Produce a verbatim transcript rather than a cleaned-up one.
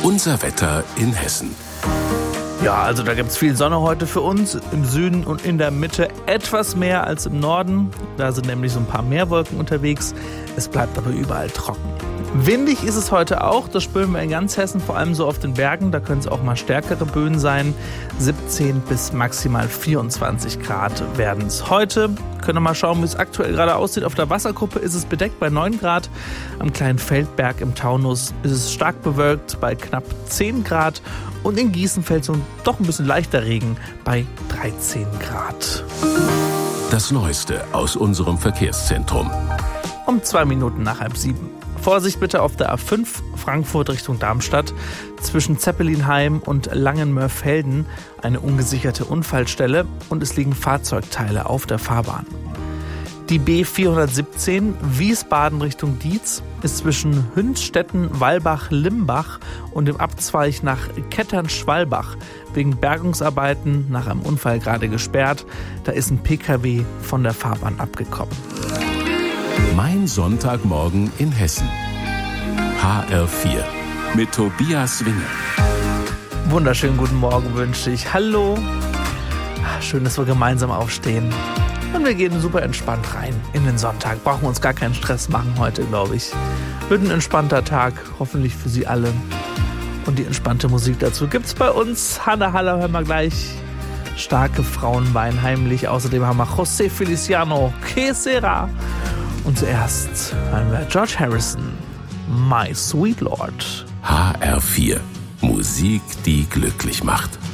Unser Wetter in Hessen. Ja, also da gibt es viel Sonne heute für uns. Im Süden und in der Mitte etwas mehr als im Norden. Da sind nämlich so ein paar Meerwolken unterwegs. Es bleibt aber überall trocken. Windig ist es heute auch, das spüren wir in ganz Hessen, vor allem so auf den Bergen. Da können es auch mal stärkere Böen sein. siebzehn bis maximal vierundzwanzig Grad werden es heute. Können wir mal schauen, wie es aktuell gerade aussieht. Auf der Wasserkuppe ist es bedeckt bei neun Grad. Am kleinen Feldberg im Taunus ist es stark bewölkt bei knapp zehn Grad. Und in Gießen fällt so doch ein bisschen leichter Regen bei dreizehn Grad. Das Neueste aus unserem Verkehrszentrum. Um zwei Minuten nach halb sieben. Vorsicht bitte auf der A fünf Frankfurt Richtung Darmstadt. Zwischen Zeppelinheim und Langenmörfelden eine ungesicherte Unfallstelle und es liegen Fahrzeugteile auf der Fahrbahn. Die B vierhundertsiebzehn Wiesbaden Richtung Dietz ist zwischen Hünstetten, Walbach, Limbach und dem Abzweig nach Kettern-Schwalbach wegen Bergungsarbeiten nach einem Unfall gerade gesperrt. Da ist ein P K W von der Fahrbahn abgekommen. Mein Sonntagmorgen in Hessen. H R vier mit Tobias Winger. Wunderschönen guten Morgen wünsche ich. Hallo. Schön, dass wir gemeinsam aufstehen. Und wir gehen super entspannt rein in den Sonntag. Brauchen wir uns gar keinen Stress machen heute, glaube ich. Wird ein entspannter Tag, hoffentlich für Sie alle. Und die entspannte Musik dazu gibt's bei uns. Hanna Haller hören wir gleich. Starke Frauen weinen heimlich. Außerdem haben wir José Feliciano, Que Sera. Und zuerst hören wir George Harrison, My Sweet Lord. H R vier. Musik, die glücklich macht.